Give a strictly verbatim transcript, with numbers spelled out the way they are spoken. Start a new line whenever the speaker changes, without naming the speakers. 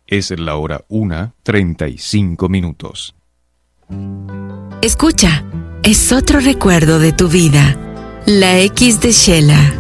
Es la hora una, treinta y cinco minutos.
Escucha, es otro recuerdo de tu vida. La X de Shela.